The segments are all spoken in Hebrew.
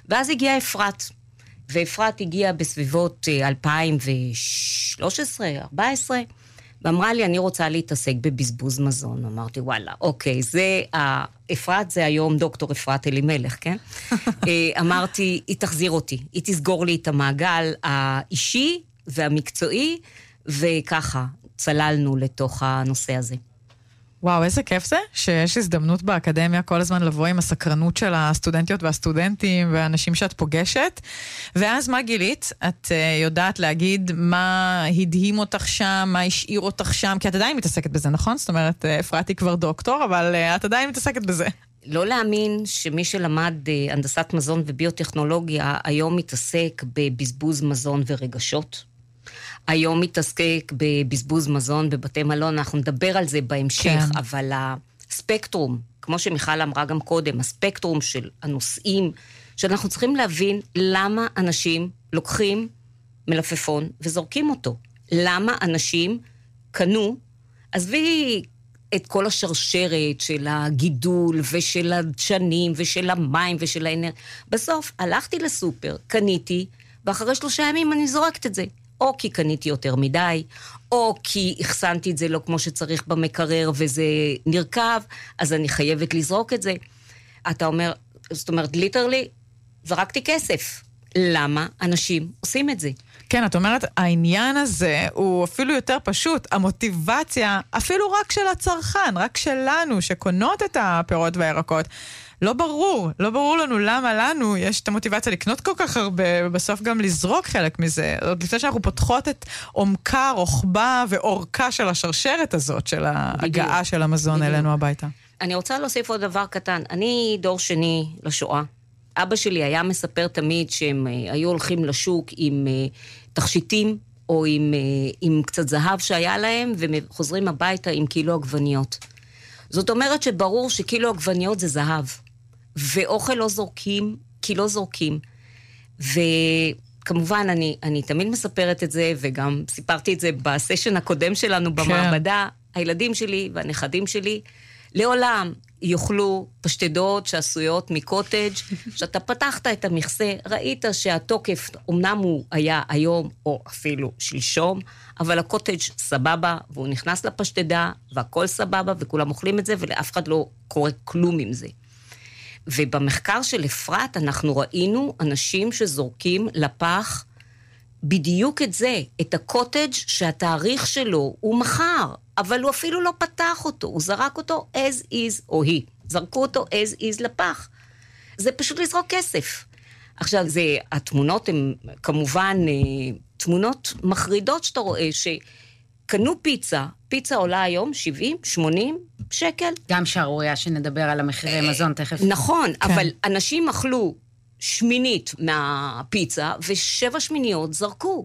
ואז הגיעה אפרת, ואפרת הגיעה בסביבות 2013, 2014, ואמרה לי, אני רוצה להתעסק בבזבוז מזון. אמרתי, וואלה, אוקיי, אפרת זה היום דוקטור אפרת אלימלך, כן? אמרתי, היא תחזיר אותי, היא תסגור לי את המעגל האישי והמקצועי, וככה צללנו לתוך הנושא הזה. וואו, איזה כיף זה, שיש הזדמנות באקדמיה כל הזמן לבוא עם הסקרנות של הסטודנטיות והסטודנטים והאנשים שאת פוגשת, ואז מה גילית? את יודעת להגיד מה הדהים אותך שם, מה השאיר אותך שם, כי את עדיין מתעסקת בזה, נכון? זאת אומרת, אפרת היא כבר דוקטור, אבל את עדיין מתעסקת בזה. לא להאמין שמי שלמד הנדסת מזון וביוטכנולוגיה, היום מתעסק בבזבוז מזון ורגשות. היום מתעסק בבזבוז מזון בבתי מלון, אנחנו נדבר על זה בהמשך, כן. אבל הספקטרום, כמו שמיכל אמרה גם קודם, הספקטרום של הנושאים, שאנחנו צריכים להבין למה אנשים לוקחים מלפפון וזורקים אותו. למה אנשים קנו, עזבי את כל השרשרת של הגידול ושל הדשנים ושל המים ושל האנרגיה. בסוף הלכתי לסופר, קניתי, ואחרי 3 ימים אני זורקת את זה. או כי קניתי יותר מדי, או כי החסנתי את זה לא כמו שצריך במקרר וזה נרכב, אז אני חייבת לזרוק את זה. אתה אומר, זאת אומרת, ליטרלי, זרקתי כסף. למה אנשים עושים את זה? כן, את אומרת, העניין הזה הוא אפילו יותר פשוט, המוטיבציה, אפילו רק של הצרכן, רק שלנו, שקונות את הפירות והירקות, לא ברור לנו למה לנו יש את המוטיבציה לקנות כל כך הרבה, ובסוף גם לזרוק חלק מזה, עוד לפני שאנחנו פותחות את עומקה, רוחבה ואורכה של השרשרת הזאת, של ההגעה של המזון אלינו הביתה. אני רוצה להוסיף עוד דבר קטן, אני דור שני לשואה, אבא שלי היה מספר תמיד שהם היו הולכים לשוק עם תכשיטים, או עם קצת זהב שהיה להם, וחוזרים הביתה עם קילו עגבניות. זאת אומרת שברור שקילו עגבניות זה זהב, ואוכל לא זורקים, כי לא זורקים. וכמובן, אני תמיד מספרת את זה, וגם סיפרתי את זה בסשן הקודם שלנו במעבדה, הילדים שלי והנכדים שלי, לעולם יאכלו פשטדות שעשויות מקוטג', שאתה פתחת את המכסה, ראית שהתוקף, אמנם הוא היה היום או אפילו שלשום, אבל הקוטג' סבבה, והוא נכנס לפשטדה, והכל סבבה, וכולם אוכלים את זה, ולאף אחד לא קורה כלום עם זה. ובמחקר של אפרת אנחנו ראינו אנשים שזורקים לפח בדיוק את זה, את הקוטג' שהתאריך שלו הוא מחר, אבל הוא אפילו לא פתח אותו, הוא זרק אותו as is, או היא, זרקו אותו as is לפח. זה פשוט לזרוק כסף. עכשיו, התמונות הן כמובן תמונות מחרידות שאתה רואה, שקנו פיצה עולה היום 70, 80 שקל. גם שערוריה שנדבר על המחירי מזון תכף. נכון, כן. אבל אנשים אכלו שמינית מהפיצה, ו7 שמיניות זרקו.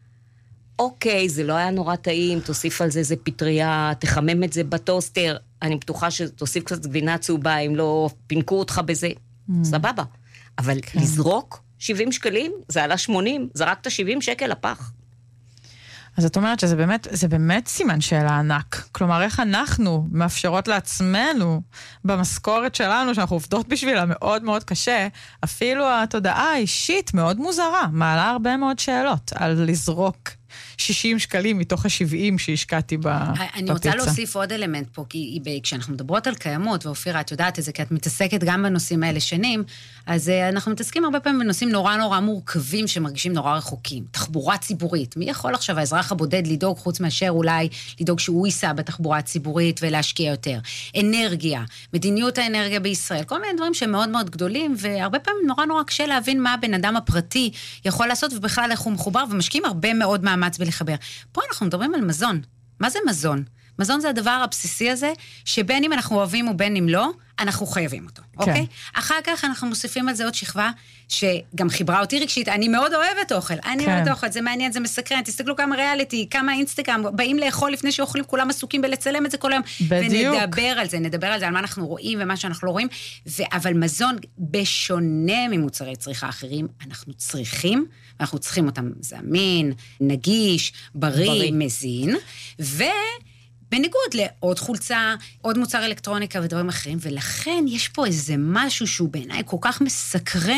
אוקיי, זה לא היה נורא טעים, תוסיף על זה איזה פטריה, תחמם את זה בטוסטר, אני בטוחה שתוסיף קצת גבינה צהובה, אם לא פינקו אותך בזה, סבבה. אבל לזרוק 70 שקלים, זה עלה 80, זרקת 70 שקל לפח. אז את אומרת שזה באמת סימן שאלה ענק. כלומר, איך אנחנו מאפשרות לעצמנו, במשכורת שלנו, שאנחנו עובדות בשבילה מאוד מאוד קשה, אפילו התודעה האישית מאוד מוזרה, מעלה הרבה מאוד שאלות על לזרוק 60 שקלים מתוך ה-70 שהשקעתי בפיצה. אני רוצה להוסיף עוד אלמנט פה, כי כשאנחנו מדברות על קיימות, ואופירה, את יודעת את זה, כי את מתעסקת גם בנושאים האלה שנים, אז אנחנו מתעסקים הרבה פעמים בנושאים נורא נורא מורכבים, שמרגישים נורא רחוקים. תחבורה ציבורית. מי יכול עכשיו, האזרח הבודד, לדאוג חוץ מאשר אולי לדאוג שהוא ייסע בתחבורה הציבורית ולהשקיע יותר? אנרגיה, מדיניות האנרגיה בישראל, כל מיני דברים שהם מאוד מאוד גדולים, והרבה פעמים נורא נורא קשה להבין מה הבן אדם הפרטי יכול לעשות, ובכלל איך הוא מחובר, ומשקיעים הרבה מאוד מאמץ בלחבר. פה אנחנו מדברים על מזון. מה זה מזון? מזון זה הדבר הבסיסי הזה, שבין אם אנחנו אוהבים ובין אם לא, אנחנו חייבים אותו, אוקיי? אחר כך אנחנו מוסיפים על זה עוד שכבה, שגם חיברה אותי רגשית, אני מאוד אוהבת אוכל, אני אוהבת אוכל, זה מעניין, זה מסקרן, תסתכלו כמה ריאליטי, כמה אינסטגרם, באים לאכול לפני שאוכלים, כולם עסוקים בלצלם את זה כל היום, ונדבר על זה, על מה אנחנו רואים ומה שאנחנו לא רואים, אבל מזון, בשונה ממוצרי צריכה אחרים, אנחנו צריכים אותם זמין, נגיש, בריא, מזין, בניגוד לעוד חולצה, עוד מוצר אלקטרוניקה ודברים אחרים, ולכן יש פה איזה משהו שהוא בעיניי כל כך מסקרן,